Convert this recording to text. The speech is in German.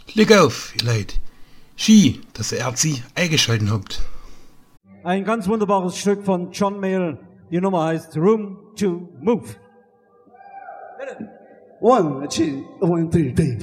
Glück auf, ihr Leute. Schön, dass ihr sie eingeschaltet habt. Ein ganz wunderbares Stück von John Mayall. Die Nummer heißt Room to Move. One, two, 1, 2, 3.